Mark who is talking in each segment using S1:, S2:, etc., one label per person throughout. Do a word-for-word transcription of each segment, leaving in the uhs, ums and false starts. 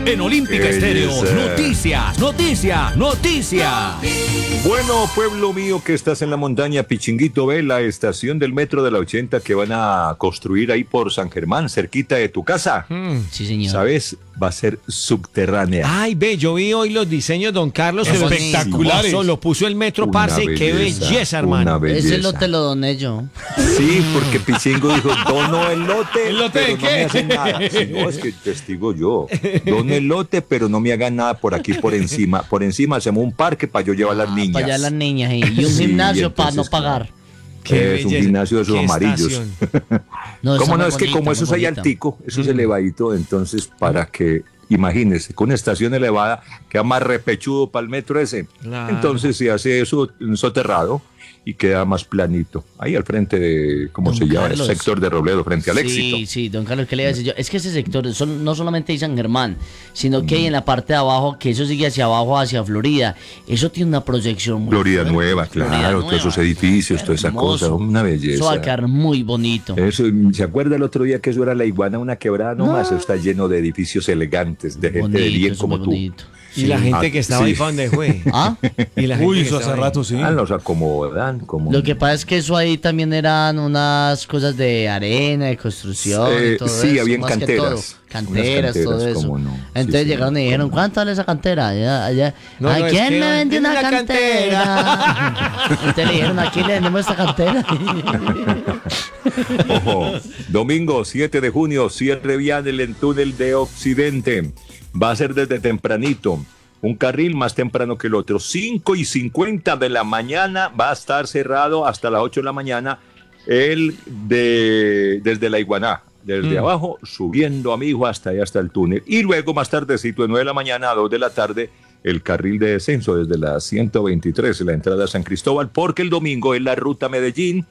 S1: En Olímpica Estéreo, noticias, noticias, noticias.
S2: Bueno, pueblo mío que estás en la montaña, Pichinguito, ve la estación del metro de la ochenta que van a construir ahí por San Germán, cerquita de tu casa.
S3: Mm, sí, señor.
S2: ¿Sabes? Va a ser subterránea.
S4: Ay, ve, yo vi hoy los diseños, don Carlos.
S3: Espectaculares.
S4: Lo puso el metro,
S2: Una
S4: parce. Qué
S2: belleza,
S4: belleza,
S2: una
S4: hermano.
S2: belleza.
S3: Ese lote lo doné yo.
S2: Sí, porque Pichingo dijo, dono el lote,
S4: ¿El lote
S2: pero
S4: de
S2: no me
S4: qué?
S2: hacen nada. Sí, no, es que testigo yo. Dono el lote, pero no me hagan nada por aquí, por encima. Por encima hacemos un parque para yo llevar a las
S3: Ah,
S2: niñas.
S3: para allá las niñas. Y, y un
S2: Sí,
S3: gimnasio para no
S2: entonces,
S3: pagar.
S4: Qué
S2: Es un
S4: belleza.
S2: gimnasio de esos
S4: Qué
S2: amarillos.
S4: estación.
S3: No, está
S2: ¿Cómo no?
S3: muy
S2: Es que
S3: bonita,
S2: como eso
S3: muy
S2: es ahí
S3: bonita.
S2: altico, eso es elevadito, entonces para que, imagínese, con una estación elevada queda más repechudo para el metro ese.
S4: Claro.
S2: Entonces se hace eso en soterrado y queda más planito. Ahí al frente de, ¿cómo
S3: Don
S2: se llama? El
S3: Carlos.
S2: sector de Robledo, frente al
S3: Sí,
S2: éxito.
S3: sí, don Carlos, ¿qué le iba a decir yo? Es que ese sector son, no solamente hay San Germán, sino que hay en la parte de abajo, que eso sigue hacia abajo, hacia Florida. Eso tiene una proyección muy
S2: Florida
S3: fuerte.
S2: Nueva,
S3: Florida
S2: claro,
S3: Nueva.
S2: todos esos edificios, toda esa
S3: Hermoso.
S2: cosa, una belleza.
S3: Eso va a quedar muy bonito.
S2: Eso, ¿se acuerda el otro día que eso era la Iguana, una quebrada nomás? Eso está lleno de edificios elegantes, de gente de
S3: Bonito,
S2: bien
S3: eso
S2: como
S3: muy
S2: tú.
S3: bonito.
S4: Y la gente
S2: Ah,
S4: que estaba
S2: sí.
S4: ahí, ¿para dónde fue?
S3: ¿Ah?
S4: Y la gente
S5: Uy,
S4: que
S5: eso
S4: estaba
S5: hace
S4: ahí.
S5: rato, sí.
S2: Ah, los acomodan como...
S3: Lo que pasa es que eso ahí también eran unas cosas de arena, de construcción
S2: Eh,
S3: y todo
S2: sí,
S3: eso.
S2: habían
S3: más que
S2: canteras,
S3: todo.
S2: unas
S3: Canteras,
S2: canteras,
S3: todo eso.
S2: cómo no.
S3: Entonces
S2: Sí,
S3: llegaron
S2: sí,
S3: y dijeron,
S2: cómo no.
S3: ¿cuánto vale esa cantera? Allá, allá.
S4: No,
S3: ¿A
S4: no, es
S3: quién
S4: que
S3: me vendió
S4: es
S3: una
S4: una
S3: cantera? Entonces le dijeron, ¿a quién le vendemos esta cantera?
S2: Ojo, domingo siete de junio, cierre vial en el túnel de Occidente. Va a ser desde tempranito. Un carril más temprano que el otro. cinco y cincuenta de la mañana va a estar cerrado hasta las ocho de la mañana. El de desde la Iguaná, desde
S4: Mm.
S2: abajo, subiendo, amigo, hasta allá, hasta el túnel. Y luego más tardecito, de nueve de la mañana a dos de la tarde, el carril de descenso desde la ciento veintitrés, la entrada a San Cristóbal, porque el domingo es la ruta Medellín,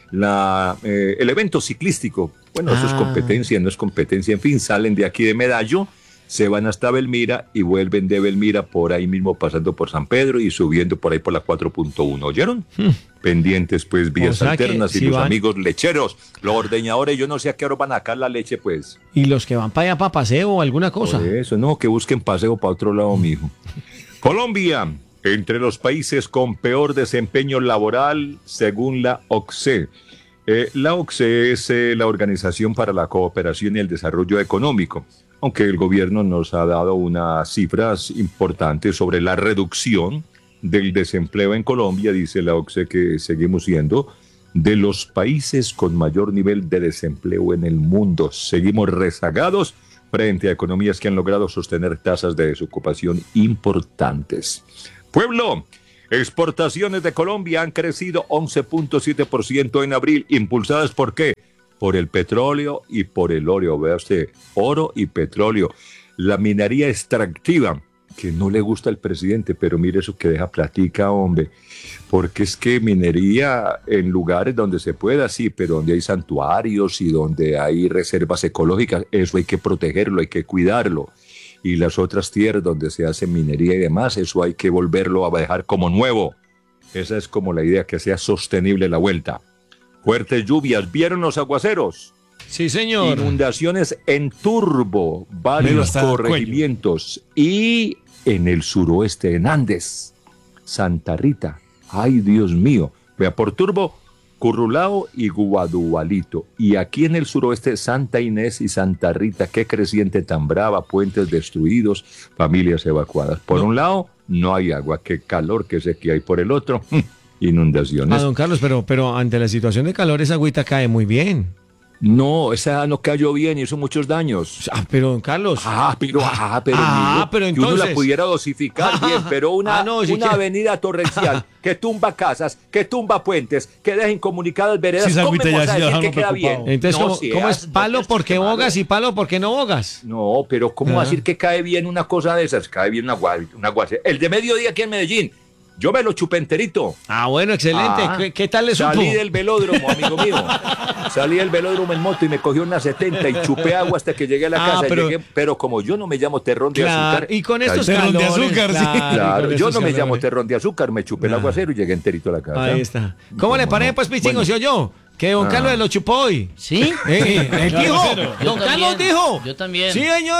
S2: la, eh, el evento ciclístico. Bueno, eso es
S4: Ah.
S2: competencia, no es competencia, en fin, salen de aquí de Medallo, se van hasta Belmira y vuelven de Belmira por ahí mismo, pasando por San Pedro y subiendo por ahí por la cuatro punto uno. ¿Oyeron? Pendientes, pues, vías
S4: O sea que
S2: alternas y
S4: si
S2: los
S4: van-
S2: amigos lecheros, los ordeñadores, yo no sé a qué hora van a sacar la leche, pues.
S4: Y los que van para allá para paseo o alguna cosa.
S2: Por eso, no, que busquen paseo para otro lado, mijo. Colombia, entre los países con peor desempeño laboral, según la O C D E. Eh, la O C D E es eh, la Organización para la Cooperación y el Desarrollo Económico, aunque el gobierno nos ha dado unas cifras importantes sobre la reducción del desempleo en Colombia. Dice la O C D E que seguimos siendo de los países con mayor nivel de desempleo en el mundo. Seguimos rezagados frente a economías que han logrado sostener tasas de desocupación importantes. Pueblo, exportaciones de Colombia han crecido once punto siete por ciento en abril, impulsadas ¿por qué? Por el petróleo y por el oro. Vea usted, oro y petróleo. La minería extractiva, que no le gusta al presidente, pero mire eso que deja platica, hombre. Porque es que minería en lugares donde se pueda, sí, pero donde hay santuarios y donde hay reservas ecológicas, eso hay que protegerlo, hay que cuidarlo. Y las otras tierras donde se hace minería y demás, eso hay que volverlo a dejar como nuevo. Esa es como la idea, que sea sostenible la vuelta. Fuertes lluvias, ¿vieron los aguaceros?
S4: Sí, señor.
S2: Inundaciones en Turbo,
S5: Melo
S2: varios
S5: hasta el
S2: corregimientos. Y en el suroeste, en Andes, Santa Rita. Ay, Dios mío. Vea, por Turbo, Currulao y Guadualito. Y aquí en el suroeste, Santa Inés y Santa Rita. Qué creciente tan brava, puentes destruidos, familias evacuadas. Por
S4: No.
S2: un lado, no hay agua. Qué calor que sé que hay. Por el otro, inundaciones.
S4: Ah, don Carlos, pero, pero ante la situación de calor esa agüita cae muy bien.
S2: No, esa no cayó bien, hizo muchos daños.
S4: Ah, pero don Carlos.
S2: Ah, pero, ah, pero,
S4: Ah,
S2: amigo,
S4: pero
S2: que uno
S4: entonces-
S2: la pudiera dosificar
S4: Ah,
S2: bien, pero una,
S4: ah, no, si
S2: una
S4: quiere-
S2: avenida torrencial que tumba casas, que tumba puentes, que deja incomunicadas veredas,
S5: Sí, esa
S2: ¿cómo
S5: agüita
S2: vamos
S5: ya
S2: a
S5: sí
S2: decir
S5: deja
S2: que
S5: uno
S2: queda
S5: preocupado.
S2: bien?
S4: Entonces,
S2: No
S4: ¿cómo,
S2: seas-
S4: cómo es
S2: no
S4: palo
S2: seas
S4: porque
S2: malo.
S4: bogas y palo porque no bogas?
S2: No, pero ¿cómo
S4: Ah.
S2: decir que cae bien una cosa de esas? Cae bien una agua, una aguacero. El de mediodía aquí en Medellín, yo me lo chupé enterito.
S4: Ah, bueno, excelente.
S2: Ah,
S4: ¿Qué, qué tal le supo?
S2: Salí del velódromo, amigo mío. Salí del velódromo en moto y me cogí una setenta y chupé agua hasta que llegué a la
S4: Ah,
S2: casa.
S4: pero-
S2: Llegué- pero como yo no me llamo terrón de
S4: Claro,
S2: azúcar.
S4: y con estos
S5: Terrón de
S4: calores.
S5: azúcar, sí.
S4: claro, y
S2: Claro,
S4: con
S2: yo
S4: estos
S2: no me llamo
S4: calores.
S2: terrón de azúcar, me chupé el
S4: No.
S2: aguacero y llegué enterito a la casa.
S4: Ahí está. ¿Cómo le parece,
S2: no?
S4: pues, Pichingo,
S2: Bueno.
S4: si oyó? Que don
S2: Ah.
S4: Carlos lo chupó hoy.
S3: ¿Sí?
S4: Eh, él dijo,
S3: Yo
S4: don
S3: también,
S4: Carlos dijo.
S3: yo también.
S4: Sí, señor.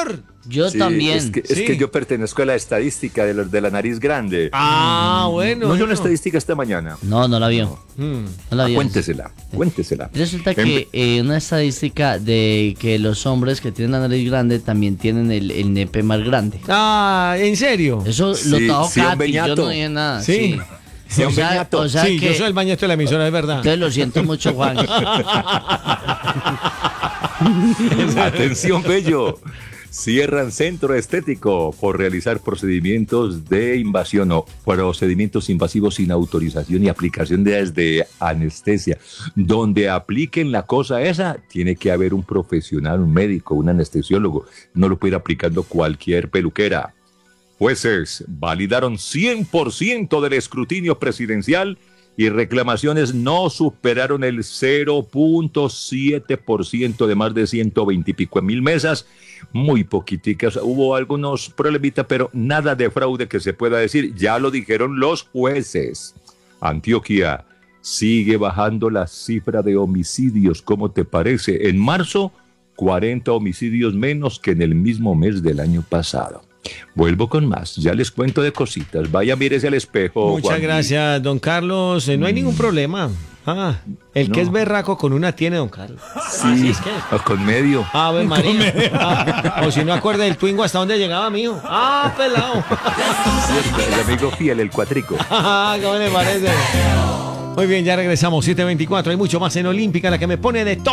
S3: Yo
S2: Sí,
S3: también.
S2: Es que, es
S4: Sí.
S2: que yo pertenezco a la estadística de los de la nariz grande.
S4: Ah, bueno.
S2: ¿No oyó
S4: bueno.
S2: una estadística esta mañana?
S3: No, no la vio.
S4: Mm.
S3: No la
S2: Ah,
S3: vio.
S2: cuéntesela, cuéntesela.
S3: Resulta
S2: En-
S3: que eh, una estadística de que los hombres que tienen la nariz grande también tienen el, el nepe más grande.
S4: Ah, ¿en serio?
S3: Eso
S2: Sí,
S3: lo trajo
S2: sí,
S3: Katy,
S2: hombre,
S3: yo
S2: ñato.
S3: no dije nada.
S4: Sí.
S2: Sí,
S3: o,
S2: hombre,
S3: sea,
S2: ñato.
S3: o sea
S4: sí,
S3: que...
S4: yo soy el mañeto de la emisora, es verdad.
S3: Entonces lo siento mucho, Juan.
S2: Atención, bello. Cierran centro estético por realizar procedimientos de invasión o procedimientos invasivos sin autorización y aplicación de, de anestesia. Donde apliquen la cosa esa, tiene que haber un profesional, un médico, un anestesiólogo. No lo puede ir aplicando cualquier peluquera. Jueces validaron cien por ciento del escrutinio presidencial y reclamaciones no superaron el cero punto siete por ciento de más de ciento veinte y pico mil mesas. Muy poquiticas, hubo algunos problemitas, pero nada de fraude que se pueda decir. Ya lo dijeron los jueces. Antioquia sigue bajando la cifra de homicidios. ¿Cómo te parece? En marzo, cuarenta homicidios menos que en el mismo mes del año pasado. Vuelvo con más, ya les cuento de cositas. Vaya, mírese al espejo.
S4: Muchas
S2: Juan.
S4: gracias, don Carlos. Eh, no hay ningún problema. Ah, el que
S2: No.
S4: es berraco con una tiene, don Carlos.
S2: Sí, o con medio.
S4: Ave María. Ah, o si no acuerda del Twingo hasta dónde llegaba, mijo. Ah, pelado.
S2: Siempre, el amigo fiel, el cuatrico.
S4: Ah, ¿cómo le parece? Muy bien, ya regresamos. siete veinticuatro. Hay mucho más en Olímpica, la que me pone de todo.